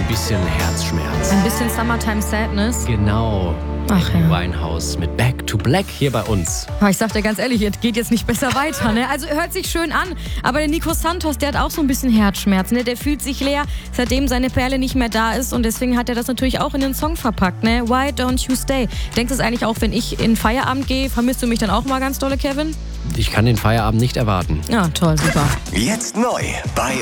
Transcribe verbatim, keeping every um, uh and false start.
bisschen Herzschmerz. Ein bisschen Summertime Sadness. Genau. Ach Amy ja. Winehouse mit Back to Black hier bei uns. Ich sag dir ganz ehrlich, es geht jetzt nicht besser weiter. Ne? Also hört sich schön an, aber der Nico Santos, der hat auch so ein bisschen Herzschmerz. Ne? Der fühlt sich leer, seitdem seine Perle nicht mehr da ist und deswegen hat er das natürlich auch in den Song verpackt. Ne? Why don't you stay? Denkst du es eigentlich auch, wenn ich in Feierabend gehe, vermisst du mich dann auch mal ganz dolle, Kevin? Ich kann den Feierabend nicht erwarten. Ja, toll, super. Jetzt neu bei